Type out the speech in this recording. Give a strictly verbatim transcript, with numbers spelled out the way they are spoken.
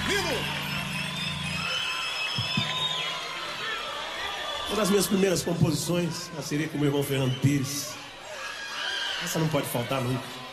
Uma das minhas primeiras composições, a seria com o meu irmão Fernando Pires. Essa não pode faltar nunca.